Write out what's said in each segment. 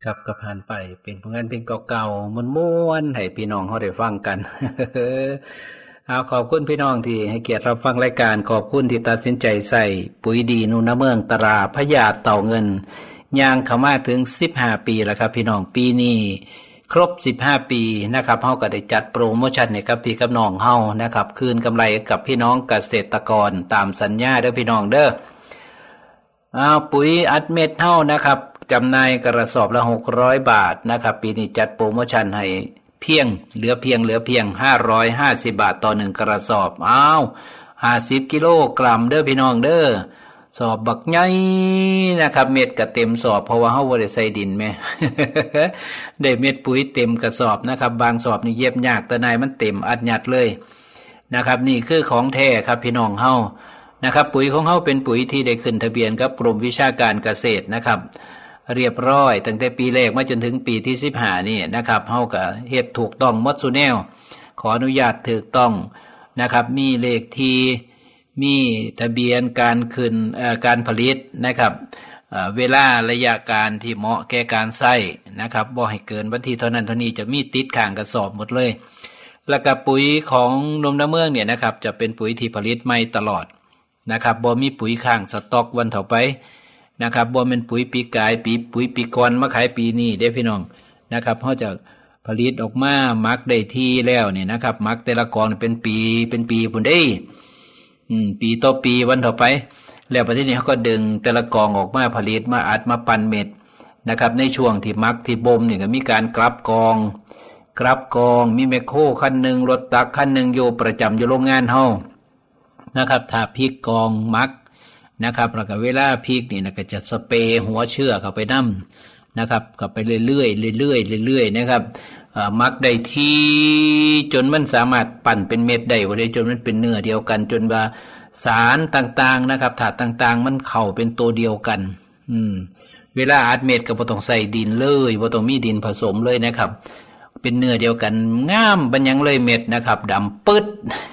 ครับก็ผ่านไปเป็นผลงานเพลงเก่าๆม่วนๆให้พี่น้องเขาได้ฟังกัน เอาขอบคุณพี่น้องที่ให้เกียรติรับฟังรายการขอบคุณที่ตัดสินใจใส่ปุ๋ยดีนูนเมืองตราพญาเต่าเงินย่างเข้ามาถึง15ปีแล้วครับพี่น้องปีนี้ครบ15ปีนะครับเฮาก็ได้จัดโปรโมชั่นให้กับพี่กับน้องเฮานะครับคืนกำไรกับพี่น้องเกษตรกรตามสัญญาเด้อพี่น้องเด้อปุ๋ยอัดเม็ดเฮานะครับจำหน่ายกระสอบละ600 บาทนะครับปีนี้จัดโปรโมชั่นให้เหลือเพียง550 บาทต่อ1กระสอบ50กิโลกรัมเด้อพี่น้องเด้อสอบบักใหญ่นะครับเม็ดก็เต็มสอบเพราะว่าเฮาบ่ได้ใส่ดินแม่ ได้เม็ดปุ๋ยเต็มกระสอบนะครับบางสอบนี่เย็บยากแต่นายมันเต็มอัดยัดเลยนะครับนี่คือของแท้ครับพี่น้องเฮานะครับปุ๋ยของเฮาเป็นปุ๋ยที่ได้ขึ้นทะเบียนกับกรมวิชาการเกษตรนะครับเรียบร้อยตั้งแต่ปีแรกมาจนถึงปีที่15นี่นะครับเฮาก็เฮ็ดถูกต้องหมดซุแนวขออนุญาตถูกต้องนะครับมีเลขที่มีทะเบียนการขึ้นการผลิตนะครับเวลาระยะการที่เหมาะแก่การใช้นะครับบ่ให้เกินวันที่เท่านั้นเท่านี้จะมีติดข้างกระสอบหมดเลยแล้วก็ปุ๋ยของนมน้ำเมืองเนี่ยนะครับจะเป็นปุ๋ยที่ผลิตใหม่ตลอดนะครับบ่มีปุ๋ยข้างสต็อกวันต่อไปนะครับบ่เป็นปุ๋ยปีกายปุ๋ยปีก่อนมาขายปีนี้เด้พี่น้องนะครับเฮาจะผลิตออกมาหมักได้ที่แล้วนี่นะครับหมักแต่ละกองเป็นปีพุ่นเด้ปีต่อปีวันต่อไปแล้วประเทศนี้เขาก็ดึงแต่ละกองออกมาผลิตมาอัดมาปั่นเม็ดนะครับในช่วงที่หมักที่บ่มนี่ก็มีการกลับกองมีแมคโครคันนึงรถตักคันนึงอยู่ประจำอยู่โรงงานเฮานะครับถ้าพริกกองหมักนะครับแล้วก็เวลาพริกนี่นะก็จะสเปรย์หัวเชื้อเข้าไปนำนะครับเข้าไปเรื่อยๆนะครับมักได้ที่จนมันสามารถปั่นเป็นเม็ดได้บ่ได้จนมันเป็นเนื้อเดียวกันจนว่าสารต่างๆนะครับธาตุต่างๆมันเข้าเป็นตัวเดียวกันเวลาอัดเม็ดก็บ่ต้องใส่ดินเลยบ่ต้องมีดินผสมเลยนะครับเป็นเนื้อเดียวกันงามบัญญังเลยเม็ดนะครับดำปึ๊ด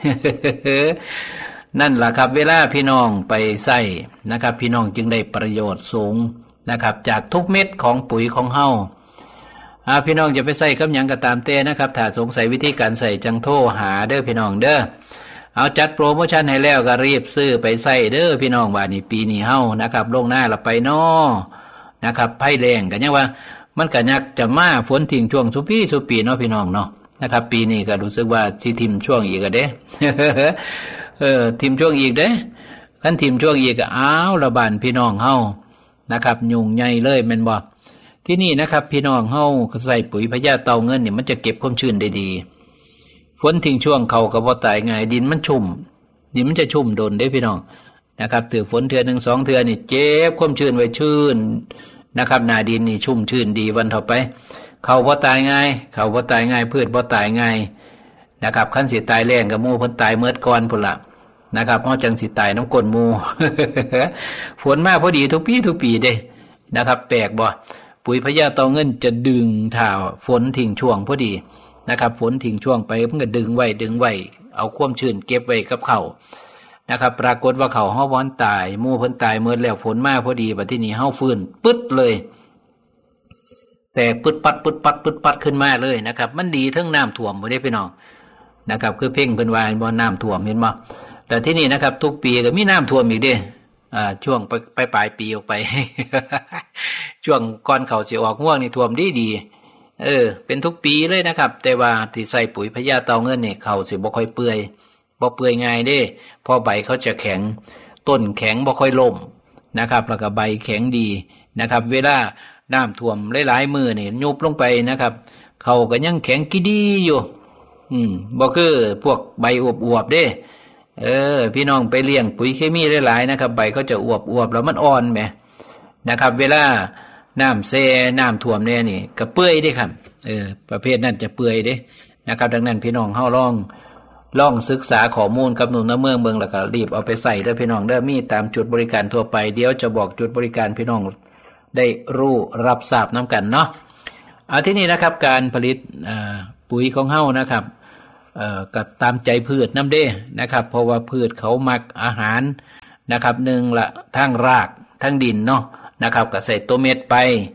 นั่นล่ะครับเวลาพี่น้องไปใส่นะครับพี่น้องจึงได้ประโยชน์สูงนะครับจากทุกเม็ดของปุ๋ยของเฮาพี่น้องจะไปใส่กับหยังก็ตามแต่นะครับถ้าสงสัยวิธีการใส่จังโทรหาเด้อพี่น้องเด้อเอาจัดโปรโมชั่นให้แล้วก็รีบซื้อไปใส่เด้อพี่น้องว่านี่ปีนี้เฮานะครับลงหน้าละไปน้อนะครับไผแรงก็ยังว่ามันก็ยักจะมาฝนทิ้งช่วงสุปีเนาะพี่น้องเนาะนะครับปีนี้ก็รู้สึกว่าสิทิ่มช่วงอีกเด้ ทิมช่วงอีกเด้คันทิมช่วงอีกก็ระบานพี่น้องเฮานะครับยุ่งใหญ่เลยแม่นบ่ที่นี่นะครับพี่น้องเฮาใส่ปุ๋ยพญาเต่าเงินนี่มันจะเก็บความชื้นได้ดีฝนทิ้งช่วงเขาก็บ่ตายง่ายดินมันชุ่มดินมันจะชุ่มโดนเด้พี่น้องนะครับถือฝนเทื่อนึง2เทื่อนี่เก็บความชื้นไว้ชื้นนะครับหน้าดินนี่ชุ่มชื้นดีวันต่อไปเขาบ่ตายง่ายพืชบ่ตายง่ายนะครับคันสิตายแรงก็หมู่เพิ่นตายเมิดก่อนพุ่นล่ะนะครับเฮาจังสิตายน้ำก้นหมู่ ฝนมาพอดีทุกปีเด้นะครับแปลกบ่ปุ๋ยพญาเต่าเงินจะดึงถ้าฝนทิ้งช่วงพอดีนะครับฝนทิ้งช่วงไปเพิ่นก็ดึงไว้เอาความชื้นเก็บไว้กับเขานะครับปรากฏว่าเขาเฮาบ่ตายหมู่เพิ่นตายเมิดแล้วฝนมาพอดีบัดทีนี้เฮาฟื้นปึ๊ดเลยแตกปึ๊ดปัดขึ้นมาเลยนะครับมันดีทั้งน้ำท่วมบ่ได้พี่น้องนะครับคือเพ่งเพิ่นว่าบ่น้ำท่วมเห็นบ่แต่ที่นี่นะครับทุกปีก็มีน้ำท่วมอีกเด้ช่วงปลายปีออกไป ช่วงก่อนเขาสิออกง่วงนี่ท่วมดีเป็นทุกปีเลยนะครับแต่ว่าที่ใส่ปุ๋ยพญาเต่าเงินนี่เขาสิบ่ค่อยเปื่อยง่ายเด้พอใบเขาจะแข็งต้นแข็งบ่ค่อยล่มนะครับแล้วก็ใบแข็งดีนะครับเวลาน้ำท่วมหลายๆมื้อนี่ยุบลงไปนะครับเขาก็ยังแข็งกิดีอยู่บ่คือพวกใบอวบๆเด้พี่น้องไปเลี้ยงปุ๋ยเคมีหลายๆนะครับใบเขาจะอวบแล้วมันอ่อนแหมนะครับเวลาน้ำแซ่น้ำท่วมแน่นี่ก็เปื่อยเด้ครับประเภทนั้นจะเปื่อยเด้นะครับดังนั้นพี่น้องเฮาลองศึกษาข้อมูลกับหนุ่มน้ำเมืองเบิ่งแล้วก็รีบเอาไปใส่เด้อพี่น้องเด้อมีตามจุดบริการทั่วไปเดี๋ยวจะบอกจุดบริการพี่น้องได้รู้รับทราบนํกันเนาะที่นี่นะครับการผลิตปุ๋ยของเฮานะครับก็ตามใจพืชน้ำเด้นะครับเพราะว่าพืชเขามักอาหารนะครับหนึ่งละทั้งรากทั้งดินเนาะนะครับก็ใส่ตัวเม็ดไป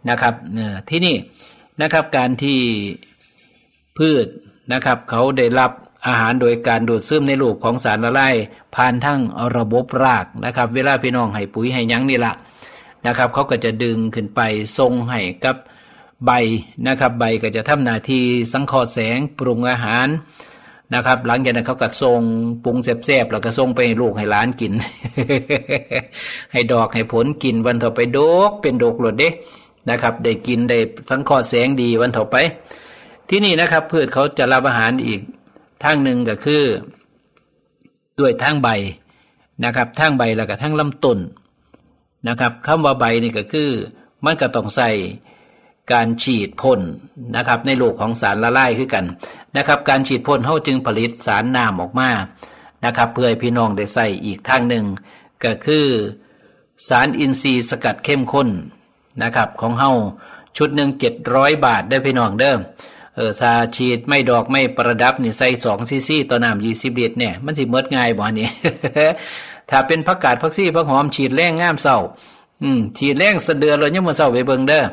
นะครับที่นี่นะครับการที่พืชนะครับเขาได้รับอาหารโดยการดูดซึมในรูปของสารละลายผ่านทั้งระบบรากนะครับเวลาพี่น้องให้ปุ๋ยให้หยังนี่ละนะครับเขาก็จะดึงขึ้นไปส่งให้กับใบนะครับใบก็จะทำหน้าที่สังเคราะห์แสงปรุงอาหารนะครับหลังจากนั้นเขาก็ส่งปรุงแซ่บๆแล้วก็ส่งไปให้ลูกให้หลานกิน ให้ดอกให้ผลกินวันต่อไปดกเป็นดกหลดเด้นะครับได้กินได้สังเคราะห์แสงดีวันต่อไปที่นี่นะครับพืชเขาจะรับอาหารอีกทางหนึ่งก็คือด้วยทางใบนะครับทางใบแล้วก็ทางลำต้นนะครับคำว่าใบนี่ก็คือมันก็ต้องใส่การฉีดพ่นนะครับในโลกของสารละลายคือกันนะครับการฉีดพ่นเฮาจึงผลิตสารน้ำออกมานะครับเพื่อให้พี่น้องได้ใส่อีกทางหนึ่งก็คือสารอินทรีย์สกัดเข้มข้นนะครับของเฮาชุดหนึ่ง700 บาทได้พี่น้องเด้อซาฉีดไม่ดอกไม่ประดับนี่ใส่2 ซีซีต่อน้ำ20 ลิตรเนี่ยมันสิหมดง่ายบ่นี่ ถ้าเป็นผักกาดผักซี่ผักหอมฉีดแรงงามเศร้าฉีดแรงสะเดือเลยยังมื้อเช้าไปเบิ่งเด้อ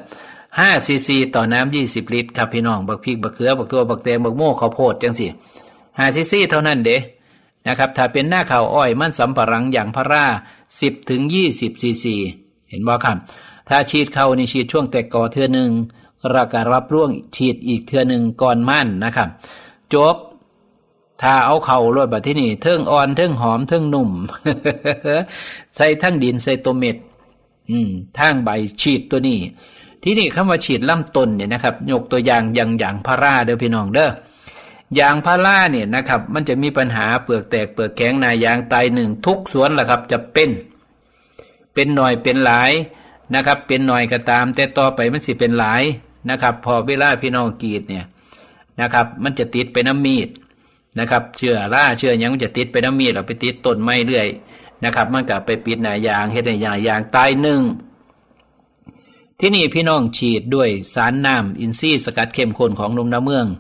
5 ซีซีต่อน้ำ20 ลิตรครับพี่น้องบักพริกบักเขือบักถั่วบักแตงบักโม่ข้าวโพดจังซี่5 ซีซีเท่านั้นเด้นะครับถ้าเป็นหน้าข้าวอ้อยมันสำปะหลังอย่างพารา10 ถึง 20 ซีซีเห็นบ่ครับถ้าฉีดเข้านี่ฉีดช่วงแตกกอเทื่อนึงแล้วก็รับร่วงฉีดอีกเทื่อนึงก่อนมั่นนะครับจบถ้าเอาเข้าโลดบัดที่นี่เทิงอ่อนเทิงหอมเทิงนุ่ม ใส่ทั้งดินใส่ตัวเม็ดทางใบฉีดตัวนี้ที่นี่คำว่าฉีดลำต้นเนี่ยนะครับยกตัวอย่างอย่างพาราเด้อพี่น้องเด้อยางพาราเนี่ยนะครับมันจะมีปัญหาเปลือกแตกเปลือกแข็งหน้ายางตายหนึ่งทุกสวนล่ะครับจะเป็นหน่อยเป็นหลายนะครับเป็นหน่อยก็ตามแต่ต่อไปมันสิเป็นหลายนะครับพอเวลาพี่น้องกรีดเนี่ยนะครับมันจะติดไปน้ำมีดนะครับเชื้อราเชื้อหยังมันจะติดไปน้ำมีดเอาไปติดต้นไม้เรื่อยนะครับมันก็ไปปิดหน้ายางเฮ็ดให้หน้ายางตายหนึ่งที่นี่พี่น้องฉีดด้วยสารน้ำอินทรีย์สกัดเข้มข้นของนมน้ำเมือง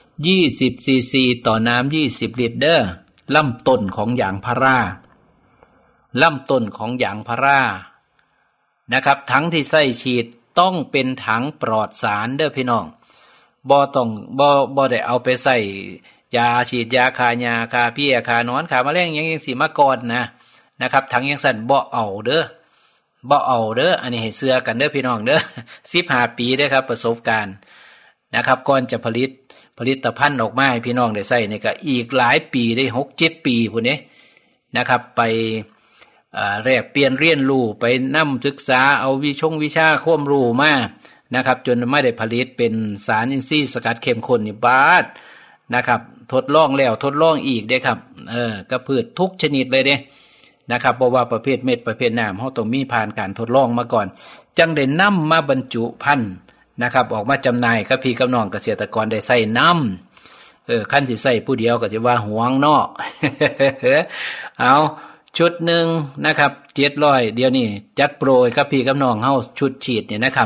20 ซีซีต่อน้ำ20 ลิตรเด้อลำต้นของยางพาราลำต้นของยางพารานะครับถังที่ใส่ฉีดต้องเป็นถังปลอดสารเด้อพี่น้องบ่ได้เอาไปใส่ยาฉีดยาฆ่าหญ้าฆ่าเพี้ยฆ่าหนอนฆ่าแมลงหยังสิมาก่อนนะครับถังยังสั่นบ่เอาเด้ออันนี้ให้เชื่อกันเด้อพี่น้องเด้อ15 ปีเด้อครับประสบการณ์นะครับก่อนจะผลิตภัณฑ์ออกมาให้พี่น้องได้ใช้นี่ก็อีกหลายปีได้ 6-7 ปีพุ่นนี้นะครับไปแลกเปลี่ยนเรียนรู้ไปนำศึกษาเอาวิชาความรู้มานะครับจนไม่ได้ผลิตเป็นสารอินทรีย์สกัดเข้มข้นนี่บาดนะครับทดลองแล้วทดลองอีกเด้ครับกับพืชทุกชนิดเลยเด้นะครับเพราะว่าประเภทเม็ดประเภทน้ำเขาต้องมีผ่านการทดลองมาก่อนจังได้นำมาบรรจุพันธุ์นะครับออกมาจำหน่ายกับพี่กับน้องเกษตรกรได้ใส่น้ำขั้นสิใส่ผู้เดียวก็จะว่าหวงเนาะ เอาชุดหนึ่งนะครับ700เดี๋ยวนี้จัดโปรยครับพี่กับน้องเฮาชุดฉีดเนี่ยนะครับ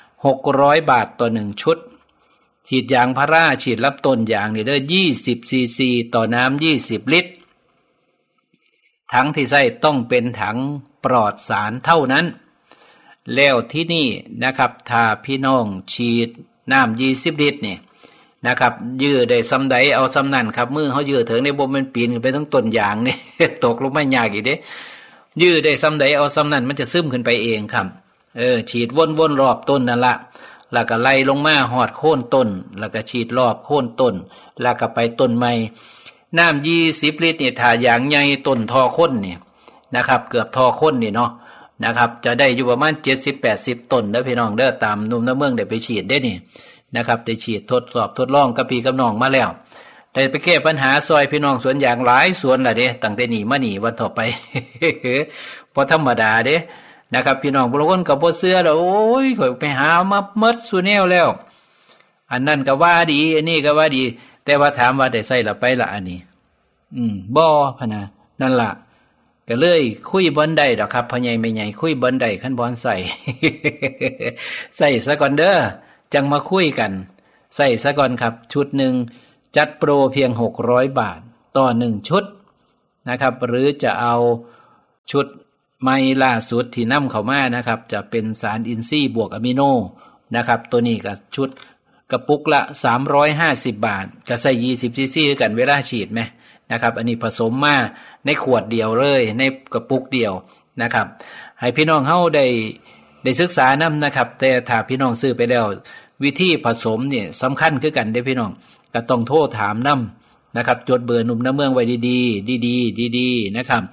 600 บาทต่อ1ชุดฉีดยางพาราฉีดรับต้นยางนี่เด้อ20 ซีซีต่อน้ำ20 ลิตรถังที่ใส่ต้องเป็นถังปลอดสารเท่านั้นแล้วที่นี่นะครับถ้าพี่น้องฉีดน้ำ20 ลิตรนี่นะครับยื้อได้ซ้ำใดเอาซ้ำนั่นครับมือเขายื้อถึงในบ่มันปีนขึ้นไปทั้งต้นยางนี่ ตกลงไม่ยากอีกเด้ยื้อได้ซ้ำใดเอาซ้ำนั่นมันจะซึมขึ้นไปเองครับฉีดวนๆรอบต้นนั่นละแล้วก็ไล่ลงมาหอดโค่นต้นแล้วก็ฉีดรอบโค่นต้นแล้วก็ไปต้นใหม่น้ำ20 ลิตรนี่ถ้าอย่างใหญ่ต้นทอค้นนี่นะครับเกือบทอค้นนี่เนาะนะครับจะได้อยู่ประมาณ70-80 ต้นเด้อพี่น้องเด้อตามนุ่มน้ำเมืองได้ไปฉีดได้นี่นะครับได้ฉีดทดสอบทดลองกับพี่กับน้องมาแล้วได้ไปแก้ปัญหาซอยพี่น้องสวนยางหลายสวนล่ะเด้ตั้งแต่นี้มานี่วันต่อไป บ่ธรรมดาเด้นะครับพี่น้องบางคนก็บ่เชื่อแล้วโอ้ยข่อยไปหามาหมดซุแนวแล้วอันนั้นก็ว่าดีอันนี้ก็ว่าดีแต่ว่าถามว่าได้ใส่ละไปละอันนี้บ่พะนะนั่นล่ะก็เลยคุยบ่ได้ดอกครับพ่อใหญ่แม่ใหญ่คุยบ่ได้คันบ่ใส่ ใส่ซะก่อนเด้อจังมาคุยกันใส่ซะก่อนครับชุดหนึ่งจัดโปรเพียง600 บาทต่อ1ชุดนะครับหรือจะเอาชุดใหม่ล่าสุดที่นำเข้ามานะครับจะเป็นสารอินทรีย์บวกอะมิโนนะครับตัวนี้ก็ชุดกระปุกละ350 บาทจะใส่20ซีซีกันเวลาฉีดไหมนะครับอันนี้ผสมมาในขวดเดียวเลยในกระปุกเดียวนะครับให้พี่น้องเฮาได้ศึกษานำนะครับแต่ถ้าพี่น้องซื้อไปแล้ววิธีผสมเนี่ยสำคัญคือกันเด้อพี่น้องก็ต้องโทรถามนำนะครับจดเบอร์หนุ่มน้ำเมืองไว้ดีๆนะครับ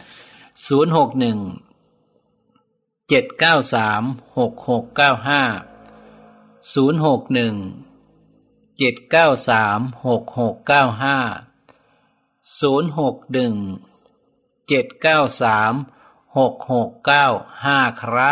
061 793 6695 061 793 6695 061 793 6695ครับ